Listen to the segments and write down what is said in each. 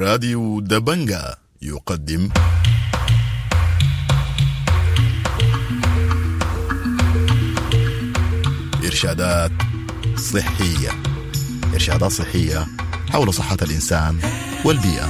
راديو دبنجة يقدم إرشادات صحية حول صحة الإنسان والبيئة.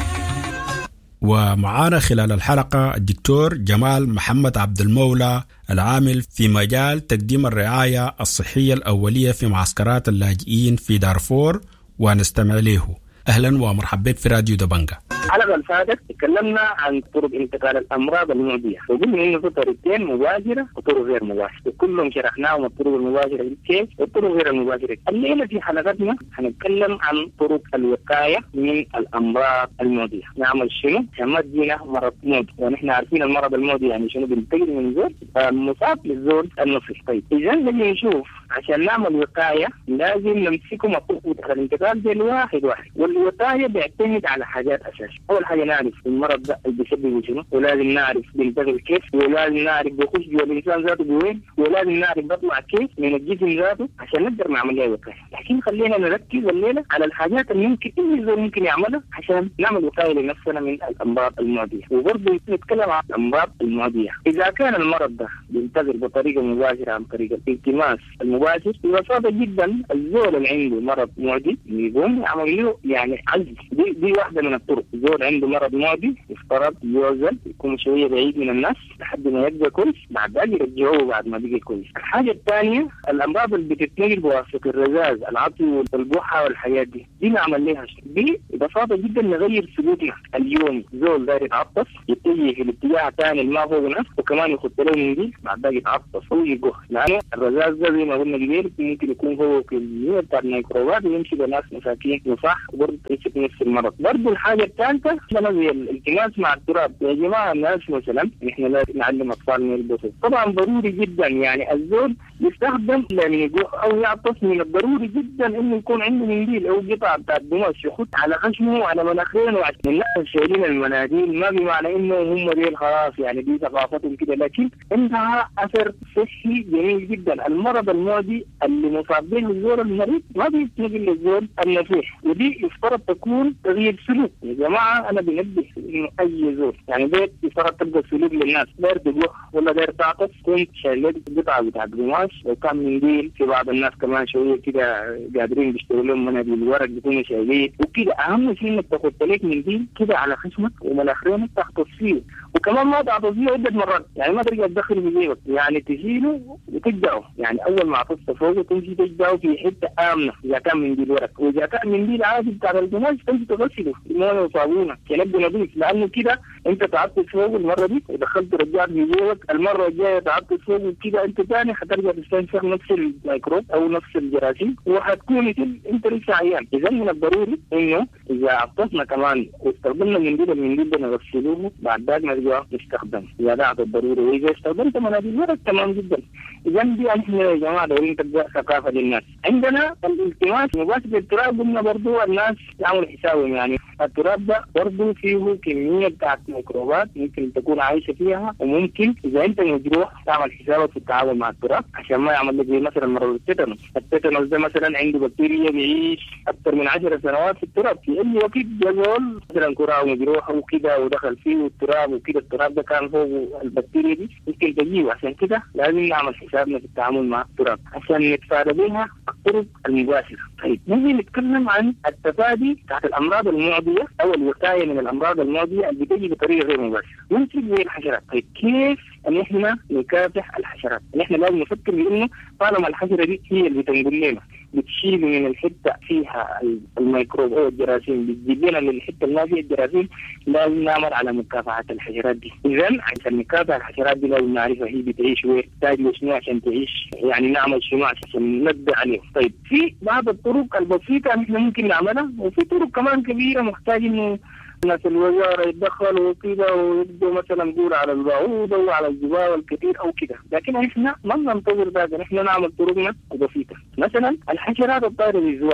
ومعانا خلال الحلقة الدكتور جمال محمد عبد المولى العامل في مجال تقديم الرعاية الصحية الأولية في معسكرات اللاجئين في دارفور، ونستمع له. أهلا ومرحبا بك في راديو دبنجة. الحلقة اللي فاتت تكلمنا عن طرق انتقال الأمراض المعدية، وقلنا إنه في طريقتين مباشرة وطرق غير مباشرة، وكلهم شرحناهم الطرق المباشرة كيف والطرق غير المباشرة. الليلة في حلقتنا هنتكلم عن طرق الوقاية من الأمراض المعدية. نعمل شنو؟ ما تجينا مرض معدي، ونحن عارفين المرض المعدي يعني شنو، بينتقل من زول مصاب للزول النصف. طيب إذا نجي نشوف عشان نعمل وقاية لازم نمسكهم الطرق الانتقال دي واحد، والوقاية بيعتمد على حاجات أساسية. أول حاجة نعرف المرض ده اللي بيسببه شنو، ولازم نعرف بينتقل كيف، ولازم نعرف بيخش جوا الإنسان ذاته بوين، ولازم نعرف بيطلع كيف من الجسم ذاته عشان نقدر نعمل له وقاية. لكن خلينا نركز الليلة على الحاجات اللي ممكن يعملها عشان نعمل وقاية لنفسنا من الأمراض المعدية. وبرضه نتكلم عن الأمراض المعدية. إذا كان المرض ده بينتقل بطريقة مباشرة عن طريق الالتماس المباشر، ببساطة جدا الزول اللي عنده مرض معدي يقوم يعمل له يعني عزل. دي واحدة من الطرق. زول عنده مرض معدي يفترض يوزن، يكون شوية بعيد من الناس لحد ما يبقى كويس، بعد ذلك يرجعوه بعد ما بقى كويس. الحاجة الثانية الأمراض اللي بتتنقل بواسطة الرذاذ، العطي والبحة والحاجات دي نعمل لها دي ببساطة جدا نغير سلوكنا اليومي. زول داير يتعطس يتجه في الاتجاه الثاني ما فوق نفسه، وكمان يخط له منديل بعد ذلك يتعطس ويجوه، لأنه الرذاذ ده زي ما قلنا قبل ممكن يكون فوق كمية بتاع الميكروبات ويمشي بناس مساكين وصح وبرضه يمسك نفس المرض. برضه الحاجة الثالثة زي الالتماس مع التراب. يا جماعة الناس مثلا نحن لا نعلم أطفالنا يلبسوا، طبعا ضروري جدا يعني الزول يستخدم للنجوح أو يعطس، من الضروري جدا إنه يكون عنده منديل أو قطعة بتاع قماش يخط على خشمه وعلى مناخيره. وعشان الناس شايلين المناديل ما بمعنى إنه هم ديل خلاص يعني دي ثقافتهم كده، لكن عندها أثر صحي جميل جدا. المرض المعدي اللي مصاب به الزول المريض ما بيتنقل للزول النزيح، ودي يفترض تكون تغيير سلوك. يا جماعة أنا بنبه إنه أي زول يعني بيت يفترض تبقى سلوك للناس، داير تجوح ولا داير تعطس كنت شايلين قطعة بتاع قماش وكان منديل. في بعض الناس كمان شوية كده قادرين بيشتروا لهم مناديل ورق بيكونوا شايلين وكده. أهم شيء إنك تاخد لك منديل كده على خشمك ومناخيرك تعطس فيه، وكمان ما تعطس فيه عدة مرات، يعني ما ترجع تدخل في جيبك، يعني تشيله وتجدعه. يعني أول ما عطست فوقه تمشي تجدعه في حتة آمنة إذا كان منديل ورق، وإذا كان منديل عادي بتاع القماش تمشي تغسله بمويه وصابونة يبقى نظيف، لأنه كده أنت تعطس فوقه المرة دي ودخلت رجعت في جيبك، المرة الجاية تعطس فوقه كده أنت ثاني حترجع تستنشق نفس الميكروب أو نفس الجراثيم وحتكون أنت لسه عيان. إذا من الضروري إنه إذا عطسنا كمان واستخدمنا المنديل ده نغسلوه بعد ذلك نرجع نستخدمه إذا ده الضروري. وإذا استخدمت مناديل ورق تمام جدا. إذا دي إحنا يا جماعة دايرين تبقى ثقافة للناس. عندنا الالتماس مباشر التراب، قلنا برضو الناس يعملوا حسابهم، يعني التراب ده برضو فيه كمية بتاعت ميكروبات ممكن تكون عايشة فيها، وممكن إذا أنت مجروح تعمل حسابك في التعامل مع التراب عشان ما يعمل لك زي مثلا مرض التيتانوس. التيتانوس ده مثلا عنده بكتيريا بيعيش أكثر من 10 سنوات في التراب، في أي وقت جزول مثلا كرة مجروحة وكده ودخل فيه التراب وكده، التراب ده كان فوق البكتيريا دي ممكن تجيه. عشان كده لازم نعمل حسابنا في التعامل مع التراب عشان نتفادى بها الطرق المباشرة. طيب نجي نتكلم عن التفادي بتاعت الأمراض المعدية أو الوقاية من الأمراض المعدية اللي بتجي بطريقة غير مباشرة، ممكن زي الحشرات. طيب كيف ان احنا نكافح الحشرات؟ احنا لازم نفكر بانه طالما الحشره دي هي اللي بتنقل لنا بتشيل من الحته فيها الميكروب او الجراثيم بتجيب لنا للحته اللي ما فيها الجراثيم، لازم نعمل على مكافحه الحشرات دي. اذا عشان نكافح الحشرات دي لازم نعرفها هي بتعيش وين، تحتاج شنو عشان تعيش، يعني نعمل شنو عشان نبدا عليهم. طيب في بعض الطرق البسيطه احنا ممكن نعملها، وفي طرق كمان كبيره محتاج انه ناس الوزارة يتدخلوا كده ويبدوا مثلا نقول على البعوضة وعلى الجبال الكثير أو كده، لكن إحنا ما ننتظر ذلك، إحنا نعمل طرقنا بسيطة. مثلا الحشرات الطائرة بالذباب مثلا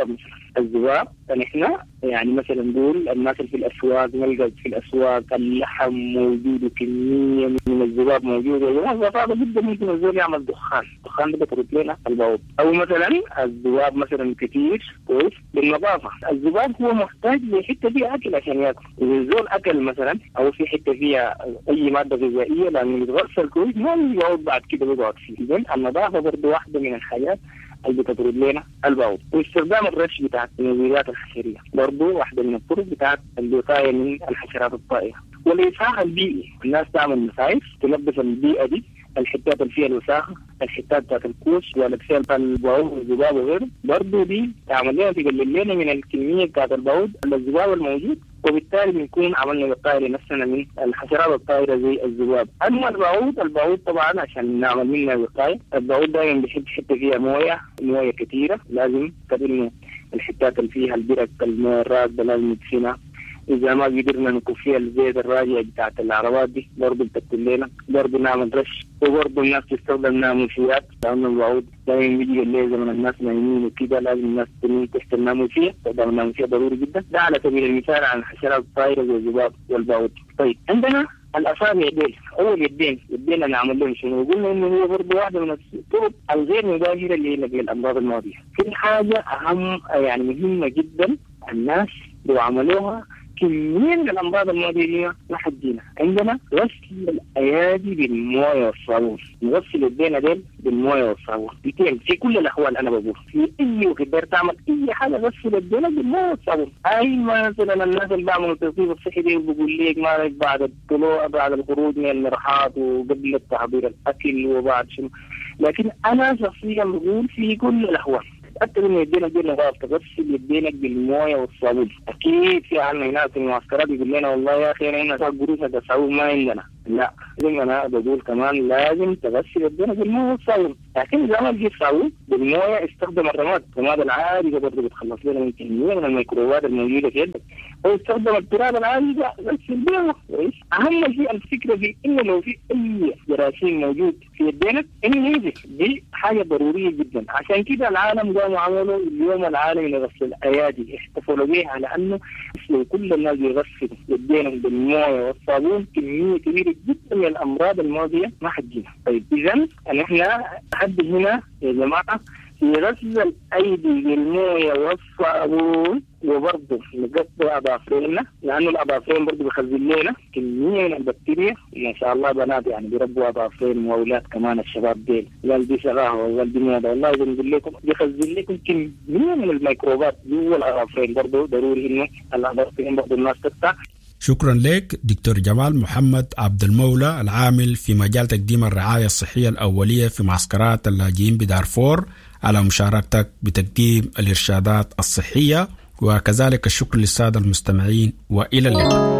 الذباب. فنحن يعني مثلا نقول الناس اللي في الأسواق نلقى في الأسواق اللحم موجود وكمية من الذباب موجودة، وهذا صعب جدا ممكن الزول يعمل دخان ده بترد لنا البعوض. أو مثلا الذباب مثلا كتير كويس بالنظافة. الذباب هو محتاج لحتة فيها أكل عشان يأكل. إذا الزول أكل مثلا أو في حتة فيها أي مادة غذائية لأنه يتغسل كويس ما يقعد بعد كده بيقعد فيه. إذن النظافة برضه واحدة من الحاجات اللي بتطرد لنا البعوض. واستخدام الرش بتاعت المبيدات الحشرية برضه واحدة من الطرق بتاعت الوقاية من الحشرات الطائرة. والإصلاح البيئي، الناس تعمل مساعف تنظف البيئة دي، الحتات اللي فيها الوساخة، الحتات بتاعت الكوش والأكسير بتاع البعوض والذباب وغيره، برضه دي تعمل لنا تقلل لنا من الكمية بتاعت البعوض الذباب الموجود، وبالتالي بنكون عملنا وقاية لنفسنا من الحشرات الطائرة زي الذباب. أما البعوض طبعا عشان نعمل منها وقاية، البعوض دائما بيحب حتة فيها موية كثيرة، لازم تبني الحتات اللي فيها البرك الموية الراكدة لازم ندفنها. إذا ما قدرنا نكون فيها الزيت الراجع بتاعت العربات دي برضه بتقتل لنا، برضه نعمل رش. وبرضه الناس تستخدم ناموسيات، لأنه البعوض دائما بيجي الليل زمن الناس نايمين وكده لازم الناس تنام تحت الناموسية، استخدام الناموسية ضروري جدا. ده على سبيل المثال عن الحشرات الطائرة زي الذباب والبعوض. طيب عندنا الأصابع ديل أول يدينا نعمل لهم شنو؟ قلنا إنه هو برضه واحدة من الطرق الغير مباشرة اللي نقل الأمراض الماضية. في حاجة أهم يعني مهمة جدا الناس لو عملوها كمية من الأمراض المعدية ما حدينا. عندنا غسل الأيادي بالموية والصابون، نغسل يدينا ديل بالموية والصابون في كل الأحوال. أنا بقول في أي وقت تعمل أي حاجة غسل يدينا بالموية والصابون. أي مثلا الناس اللي بيعملوا التوظيف الصحي دي بقول لك ما بعد الطلوع بعد الخروج من المرحاض وقبل التحضير الأكل وبعد شنو، لكن أنا شخصيا بقول في كل الأحوال أكثر من يدينا نظاف تغسل يدينك بالمويه والصابون. اكيد في عنا هناك في المعسكرات يقول لنا والله يا اخي هنا قروش الصابون ما عندنا، لا زي انا بقول كمان لازم تغسل يدينا بالمويه والصابون. لكن اذا ما لقيت صابون بالمويه استخدم الرماد العادي ده برضه بتخلص لنا من كميه من الميكروبات الموجوده في يدك، او استخدم التراب العادي ده غسل بيه كويس. اهم شيء الفكره في انه لو في اي جراثيم موجود في يدينك انه ينزف، دي حاجه ضروريه جدا. عشان كده العالم قاموا عملوا اليوم العالمي لغسل الايادي، احتفلوا به على انه لو كل الناس يغسلوا يدينهم بالمويه والصابون كميه كبيره جدا من الامراض الماضيه ما حتجينا. طيب اذا احنا لحد هنا يا جماعه في غسل الايدي بالمويه والصابون، وبرضه نقطع اظافرنا لانه الاظافرين برضه بيخزن لنا كميه من البكتيريا. ما شاء الله بنات يعني بيربوا اظافرين واولاد كمان الشباب ديل والدي شغاها والدي موضه والله اذا نقول لكم بيخزن لكم كميه من الميكروبات جوا الاظافرين. برضه ضروري انه الاظافرين برضه الناس تقطع. شكرا لك دكتور جمال محمد عبد المولى العامل في مجال تقديم الرعاية الصحية الأولية في معسكرات اللاجئين بدارفور على مشاركتك بتقديم الإرشادات الصحية، وكذلك الشكر للسادة المستمعين وإلى اللقاء.